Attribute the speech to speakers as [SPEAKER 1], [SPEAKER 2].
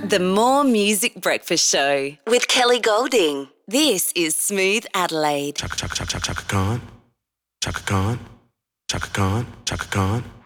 [SPEAKER 1] The More Music Breakfast Show with Kelly Golding. This is Smooth Adelaide.
[SPEAKER 2] Chaka Khan, Chaka Khan, Chaka Khan, Chaka Khan.